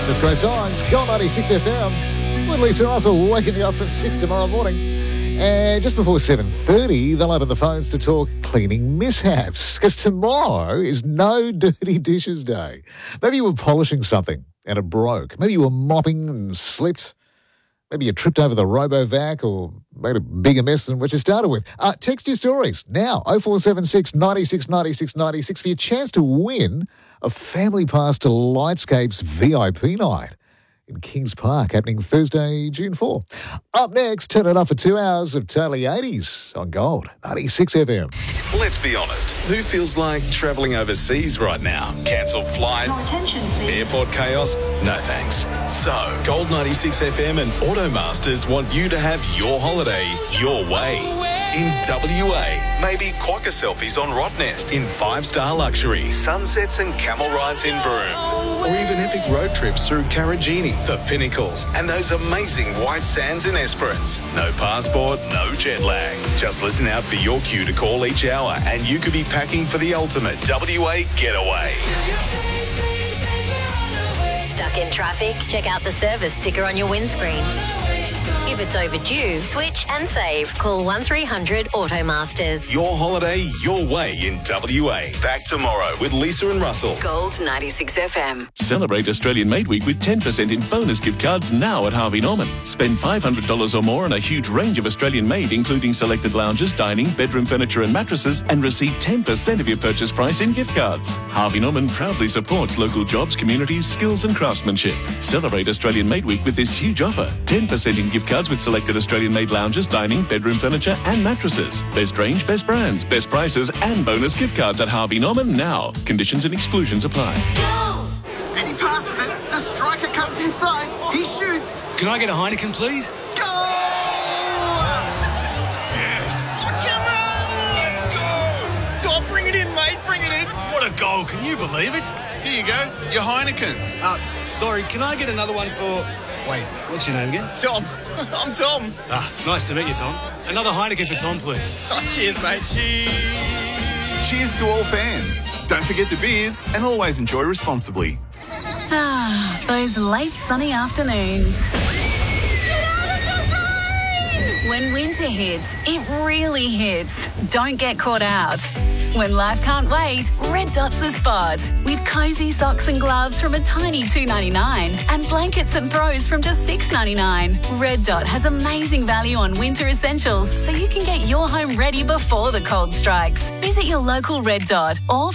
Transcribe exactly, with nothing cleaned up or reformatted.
Just great songs. Gold ninety-six F M with Lisa Russell waking you up from six tomorrow morning. And just before seven thirty, they'll open the phones to talk cleaning mishaps. Because tomorrow is no dirty dishes day. Maybe you were polishing something and it broke. Maybe you were mopping and slipped. Maybe you tripped over the RoboVac or made a bigger mess than what you started with. Uh, text your stories now, oh four seven six, nine six, nine six, nine six for your chance to win a family pass to Lightscape's V I P night in Kings Park, happening Thursday, June fourth. Up next, turn it up for two hours of totally eighties on Gold ninety-six F M. Let's be honest, who feels like travelling overseas right now? Cancelled flights? Airport chaos? No thanks. So, Gold ninety-six F M and Automasters want you to have your holiday your way. In W A, maybe quokka selfies on Rottnest in five-star luxury, sunsets and camel rides in Broome. Or even epic road trips through Karajini, the Pinnacles, and those amazing white sands in Esperance. No passport, no jet lag. Just listen out for your cue to call each hour and you could be packing for the ultimate W A getaway. Stuck in traffic? Check out the service sticker on your windscreen. If it's overdue, switch and save. Call one three hundred Automasters. Your holiday, your way in W A. Back tomorrow with Lisa and Russell. Gold ninety-six F M. Celebrate Australian Made Week with ten percent in bonus gift cards now at Harvey Norman. Spend five hundred dollars or more on a huge range of Australian made, including selected lounges, dining, bedroom furniture and mattresses, and receive ten percent of your purchase price in gift cards. Harvey Norman proudly supports local jobs, communities, skills and craftsmanship. Celebrate Australian Made Week with this huge offer. ten percent in gift cards with selected Australian made lounges, dining, bedroom furniture and mattresses. Best range, best brands, best prices and bonus gift cards at Harvey Norman now. Conditions and exclusions apply. And he passes it. The striker comes inside. He shoots. Can I get a Heineken, please? Go! Yes! Come on! Let's go! Oh, bring it in, mate. Bring it in. What a goal. Can you believe it? Here you go. Your Heineken. Uh, sorry, can I get another one for... Wait, what's your name again? Tom. I'm Tom. Ah, nice to meet you, Tom. Another Heineken for Tom, please. Oh, cheers, mate. Cheers. Cheers to all fans. Don't forget the beers and always enjoy responsibly. Ah, those late sunny afternoons. Get out of the rain! When winter hits, it really hits. Don't get caught out. When life can't wait, Red Dot's the spot. With cosy socks and gloves from a tiny two dollars ninety-nine and blankets and throws from just six dollars ninety-nine. Red Dot has amazing value on winter essentials so you can get your home ready before the cold strikes. Visit your local Red Dot or